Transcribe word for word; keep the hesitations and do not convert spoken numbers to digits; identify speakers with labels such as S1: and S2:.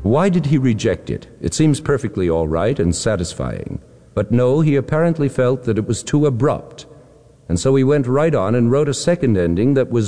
S1: Why did he reject it? It seems perfectly all right and satisfying. But no, he apparently felt that it was too abrupt. And so he went right on and wrote a second ending that was